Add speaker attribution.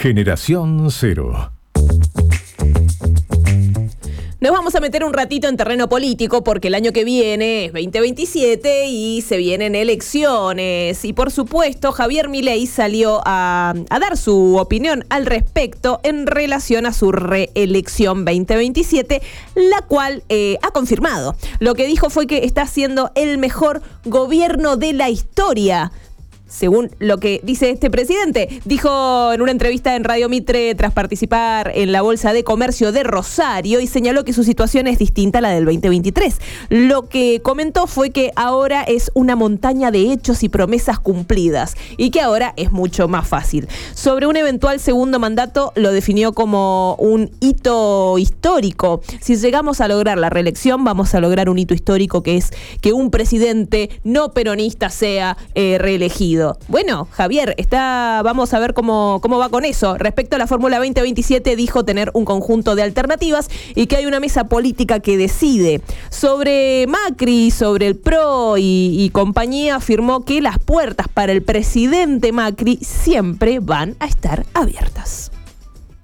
Speaker 1: Generación Cero.
Speaker 2: Nos vamos a meter un ratito en terreno político porque el año que viene es 2027 y se vienen elecciones. Y por supuesto, Javier Milei salió a dar su opinión al respecto en relación a su reelección 2027, la cual ha confirmado. Lo que dijo fue que está siendo el mejor gobierno de la historia. Según lo que dice este presidente, dijo en una entrevista en Radio Mitre tras participar en la Bolsa de Comercio de Rosario y señaló que su situación es distinta a la del 2023. Lo que comentó fue que ahora es una montaña de hechos y promesas cumplidas y que ahora es mucho más fácil. Sobre un eventual segundo mandato lo definió como un hito histórico. Si llegamos a lograr la reelección, vamos a lograr un hito histórico que es que un presidente no peronista sea reelegido. Bueno, Javier, vamos a ver cómo va con eso. Respecto a la Fórmula 2027, dijo tener un conjunto de alternativas y que hay una mesa política que decide. Sobre Macri, sobre el PRO y compañía, afirmó que las puertas para el presidente Macri siempre van a estar abiertas.